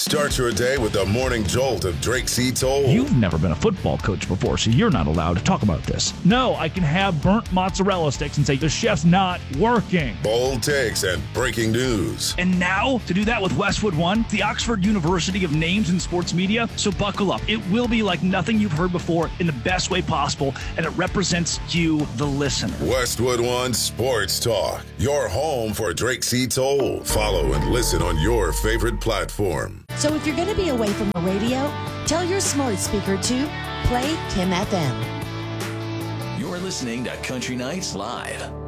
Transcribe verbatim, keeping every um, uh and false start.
Start your day with the morning jolt of Drake C. Toll. You've never been a football coach before, so you're not allowed to talk about this. No, I can have burnt mozzarella sticks and say the chef's not working. Bold takes and breaking news. And now, to do that with Westwood One, the Oxford University of names in sports media. So buckle up. It will be like nothing you've heard before in the best way possible, and it represents you, the listener. Westwood One Sports Talk, your home for Drake C. Toll. Follow and listen on your favorite platform. So if you're going to be away from the radio, tell your smart speaker to play Kim F M. You're listening to Country Nights Live.